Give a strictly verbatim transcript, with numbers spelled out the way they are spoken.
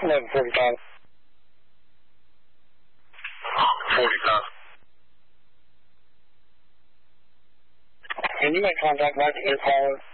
eleven forty-five. forty-five. Can you make contact back to your caller?